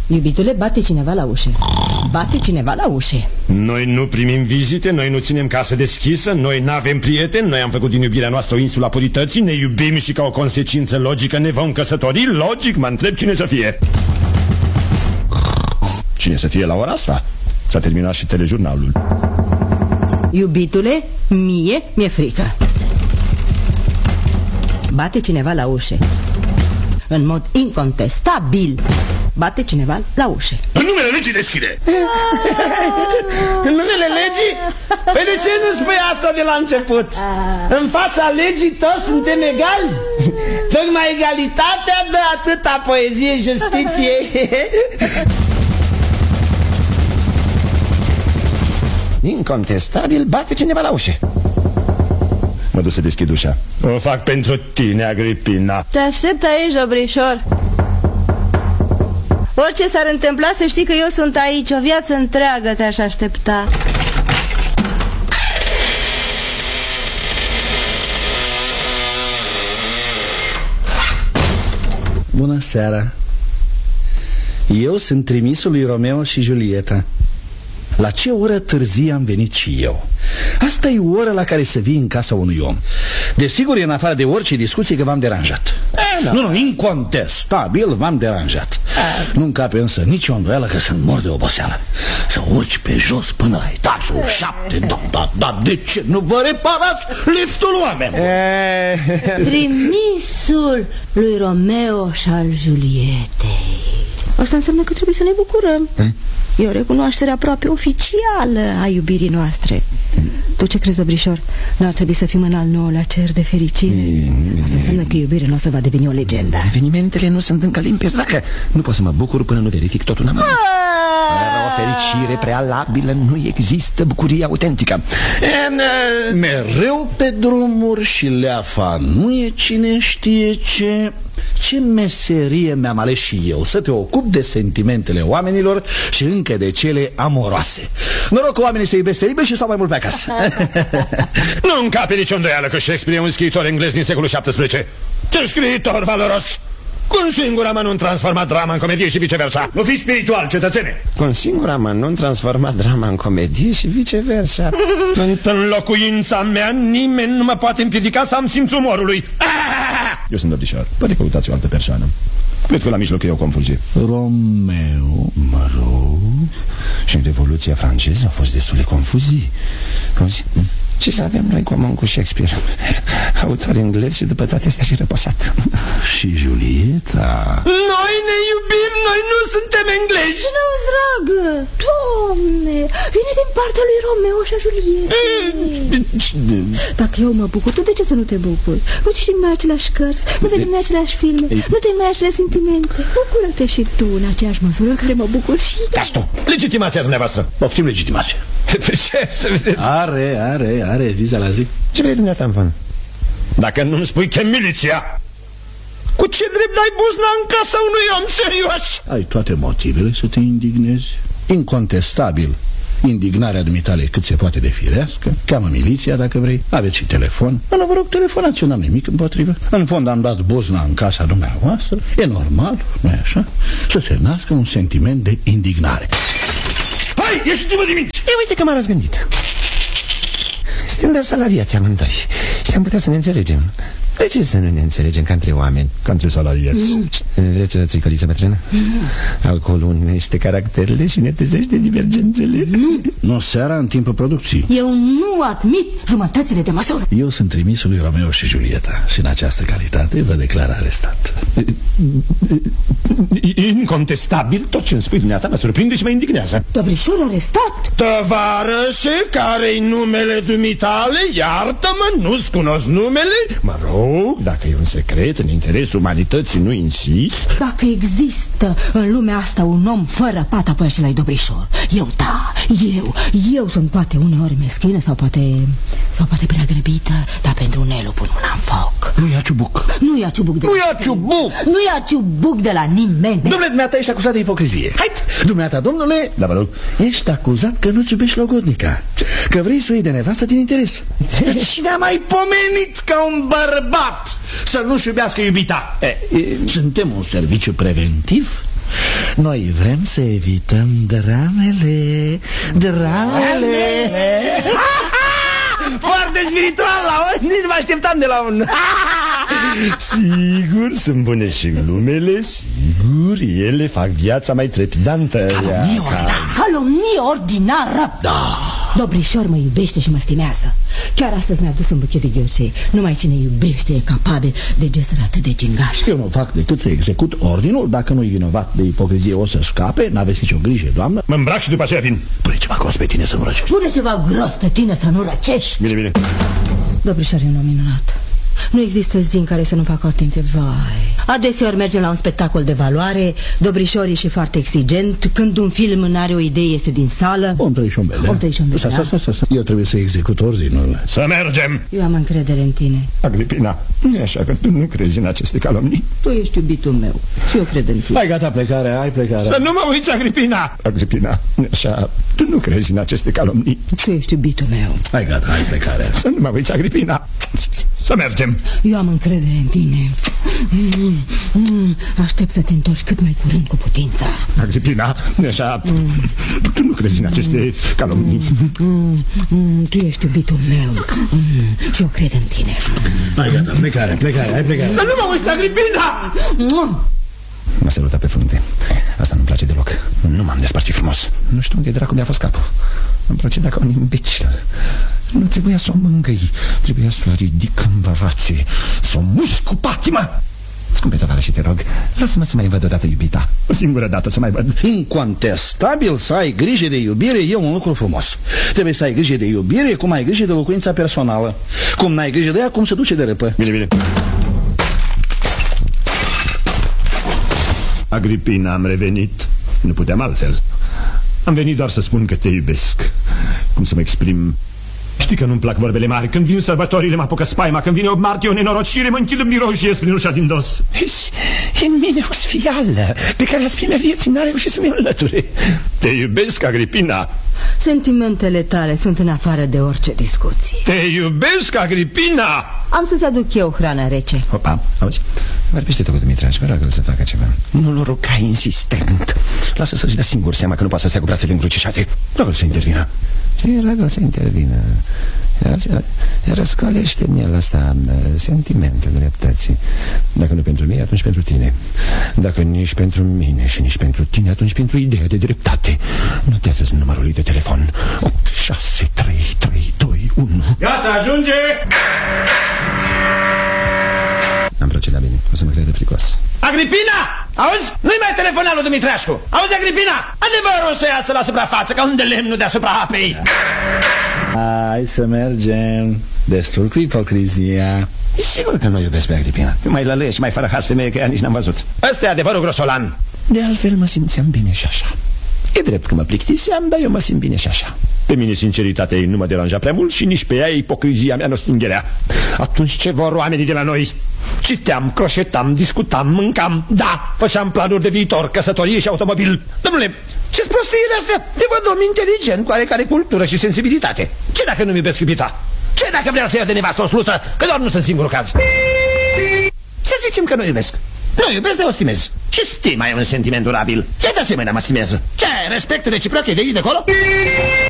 Iubitule, bate cineva la ușă. Bate cineva la ușă. Noi nu primim vizite, noi nu ținem casă deschisă, noi n-avem prieteni, noi am făcut din iubirea noastră o insula purității, ne iubim și ca o consecință logică ne vom căsători. Logic, mă întreb cine să fie. Cine să fie la ora asta? S-a terminat și telejurnalul. Iubitule, mi-e frică. Bate cineva la ușă. În mod incontestabil bate cineva la ușă. În numele legii deschide. În numele legii? Păi de ce nu spui asta de la început? În fața legii toți suntem egali. Tocmai egalitatea dă atâta poezie, justiție. Incontestabil bate cineva la ușă. Mă duc să deschid ușa. O fac pentru tine, Agripina. Te aștept aici, Dobrișor. Orice s-ar întâmpla, să știi că eu sunt aici. O viață întreagă te-aș aștepta. Bună seara. Eu sunt trimisul lui Romeo și Julieta. La ce oră târzie am venit și eu? Asta e oră la care să vii în casa unui om. Desigur, e în afară de orice discuție că v-am deranjat. Nu, incontestabil v-am deranjat. Nu încape însă nici o îndoială că sunt mor de oboseală. Să urci pe jos până la etajul 7. Da, de ce nu vă reparați liftul, oameni? Trimisul lui Romeo și al Julietei. Asta înseamnă că trebuie să ne bucurăm. E o recunoaștere aproape oficială a iubirii noastre. Tu ce crezi, Dobrișor? Nu ar trebui să fim în al nouălea cer de fericire? Asta înseamnă că iubirea noastră va deveni o legendă. Evenimentele nu sunt încă limpezi. Dacă nu pot să mă bucur până nu verific totul în amănunt. Fără o fericire prealabilă nu există bucuria autentică. Mereu pe drumuri și leafa nu e cine știe ce. Ce meserie mi-am ales și eu, să te ocup de sentimentele oamenilor și încă de cele amoroase. Noroc că oamenii se iubesc teribil și stau mai mult pe acasă. Nu încape nicio îndoială că Shakespeare e un scriitor englez din secolul XVII. Ce scriitor valoros! Cu un singur amănunt transformat drama în comedie și viceversa. Nu fi spiritual, cetățene! Cu un singur amănunt transformat drama în comedie și viceversa. În locuința mea nimeni nu mă poate împiedica să am simțul umorului. Eu sunt Dobrișor. Poate căutați o altă persoană. Cred că la mijloc e o confuzie. Romeo. Mă rog. Și în Revoluția franceză au fost destule confuzii. Ce să avem noi comun cu Shakespeare? Autor englez și după toate astea și răposat. Și Julieta. Noi ne iubim, noi nu suntem englezi. Nu-ți dragă, Doamne, vine din partea lui Romeo și a Julietei. Dacă eu mă bucur, tu de ce să nu te bucuri? Nu citim noi aceleași cărți, nu vedem noi aceleași filme, nu trăim noi aceleași sentimente. Bucură-te și tu în aceeași măsură în care mă bucur și eu. Da, tu, legitimația dumneavoastră. Poftim legitimație. Are viza la zi. Ce vrei dumneata în fond? Dacă nu-mi spui chem miliția. Cu ce drept dai buzna în casa unui om serios? Ai toate motivele să te indignezi. Incontestabil. Indignarea dumitale cât se poate de firească. Cheamă miliția dacă vrei. Aveți și telefon. Nu, vă rog, telefonați, eu n-am nimic împotrivă. În fond am dat buzna în casa dumneavoastră. E normal, nu-i așa? Să se nască un sentiment de indignare. Hai, ieșiți-vă din minte! E, uite că m-a răzgândit. Suntem doar salariați amândoi și am putea să ne înțelegem. De ce să nu ne înțelegem ca între oameni, ca între salariați? Vreți o țicăliță, bătrână? Alcoolul unește caracterele și ne trezește divergențele. Nu seara în timpul producției. Eu nu admit jumătățile de măsură. Eu sunt trimisul lui Romeo și Julieta și în această calitate vă declar arestat. Incontestabil, tot ce îmi spui dumneata mă surprinde și mă indignează. Dobrișor arestat? Tovarășe, care-i numele dumitale? Iartă-mă, nu-ți cunosc numele? Mă rog, dacă e un secret în interesul umanității, nu insist. Dacă există în lumea asta un om fără pata pășilă-i Dobrișor. Eu sunt poate uneori meschină sau poate prea grăbită, dar pentru Nelu pun mâna în foc. Nu ia ciubuc. Nu ia ciubuc de la nimeni. Domnule, dumneata ești acuzat de ipocrizie. Hai, dumneata, domnule, da, vă rog, ești acuzat că nu-ți iubești logodnica, că vrei să o iei de nevastă din interes. Cine a mai pomenit ca un bărbat să nu-și iubească iubita? Suntem un serviciu preventiv. Noi vrem să evităm dramele. Foarte spiritual, nici mă așteptam de la un... Sigur, sunt bune și glumele, sigur, ele fac viața mai trepidantă. Calomnie ordinară. Da. Dobrișor mă iubește și mă stimează. Chiar astăzi mi-a dus un buchet de ghiocei. Numai cine iubește e capabil de gesturi atât de gingaș. Eu nu fac decât să execut ordinul. Dacă nu-i vinovat de ipocrizie o să scape. N-aveți nicio grijă, doamnă. Mă îmbrac și după aceea vin. Pune ceva gros pe tine să nu răcești. Pune ceva gros pe tine să nu răcești. Bine. Dobrișor e un om minunat. Nu există zi în care să nu facă atenție. Vai. Adeseori mergem la un spectacol de valoare. Dobrișor e și foarte exigent. Când un film nu are o idee, este din sală. Om trăișombele. Stai. Eu trebuie să execut ordinul. Să mergem. Eu am încredere în tine. Agripina, nu e așa că tu nu crezi în aceste calomnii? Tu ești iubitul meu și eu cred în tine. Hai, gata, plecarea, hai plecarea. Să nu mă uiți, Agripina. Agripina, nu e așa, tu nu crezi în aceste calomnii? Tu ești iubitul meu. Hai, gata, hai plecarea. Să nu mă uiți, Agripina. Să mergem. Eu am încredere în tine. Aștept să te întorci cât mai curând cu putința. Agripina, nu e așa, tu nu crezi în aceste calomnii. Tu ești iubitul meu și eu cred în tine. Hai, gata, plecarea, hai plecarea. Să nu mă uiți, Agripina. M-a salutat pe frunte. Asta nu-mi place deloc. Nu m-am despărțit frumos. Nu știu unde dracu mi-a fost capul. Îmi proceda ca un imbecil. Nu trebuia să o mângâi. Trebuia să o ridic în brațe, să o mușc cu patima. Scumpe tovară, și te rog, lasă-mă să mai văd odată iubita. O singură dată să mai văd. Incontestabil, să ai grijă de iubire e un lucru frumos. Trebuie să ai grijă de iubire cum ai grijă de locuința personală. Cum n-ai grijă de ea, cum se duce de răpă. Bine. Agripina, am revenit. Nu puteam altfel. Am venit doar să spun că te iubesc. Cum să mă exprim? Știi că nu-mi plac vorbele mari. Când vin sărbătorile mă apucă spaima. Când vine 8 martie o nenorocire, mă închid în birou și ies prin ușa din dos. E în mine o sfială pe care asprimea vieții n-a reușit să mi-o înlăture. Te iubesc, Agripina. Sentimentele tale sunt în afară de orice discuție. Te iubesc, Agripina. Am să-ți aduc eu hrana rece. Opa, auzi? Vorbește-te cu Dumitraș, vă rog să facă ceva. Nu-l ruga insistent. Lasă să-și dea singur seama că nu poate să stea cu brațele încrucișate. Rog-l să intervină. Știi, rog-l să intervină. Răscolește în el asta sentimentul dreptății. Dacă nu pentru mine, atunci pentru tine. Dacă nici pentru mine și nici pentru tine, atunci pentru ideea de dreptate. Notează-ți numărul lui de telefon: 8633221. Gata, ajunge! Am procedat bine, o să mă crede fricos. Agripina! Auzi? Nu-i mai telefona lui Dumitrașcu. Auzi, Agripina? Adevărul să iasă la suprafață, ca un de lemnul deasupra apei. Hai să mergem. Destul cu ipocrizia. E sigur că nu iubesc pe Agripina. Mai lălăie și mai fără has femeie, că ea nici n-am văzut. Ăsta e adevărul, grosolan. De altfel mă simțeam bine și așa. E drept că mă plictiseam, dar eu mă simt bine și așa. Pe mine sinceritatea ei nu mă deranja prea mult și nici pe ea ipocrizia mea nu stingherea. Atunci ce vor oamenii de la noi? Citeam, croșetam, discutam, mâncam. Da, făceam planuri de viitor, căsătorie și automobil. Domnule, ce-s prostiile astea? Te văd om inteligent, cu oarecare cultură și sensibilitate. ce dacă nu-mi iubesc iubita? Ce dacă vreau să iau de nevastă o sluță? Că doar nu sunt singurul caz. Să zicem că nu iubesc. Nu iubesc, de o stimez. Și stima e un sentiment durabil. Ea de asemenea mă stimează. Ce, respect reciproc e de aici de acolo?